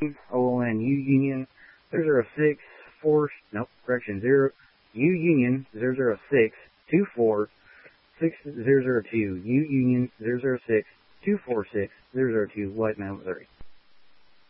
OLN U Union 006 4, nope, correction, 0, U Union 006 24 6002, U Union 006 246 002, White Mountain, Missouri.